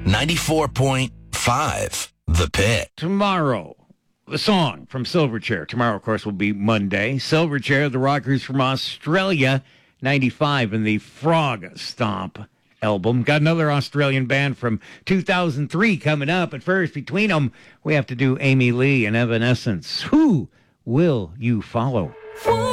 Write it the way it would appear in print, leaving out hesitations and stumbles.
94.5 The Pit. Tomorrow, the song from Silverchair. Tomorrow, of course, will be Monday. Silverchair, the rockers from Australia, 95 in the Frog Stomp album. Got another Australian band from 2003 coming up. But first, between them, we have to do Amy Lee and Evanescence. Who will you follow?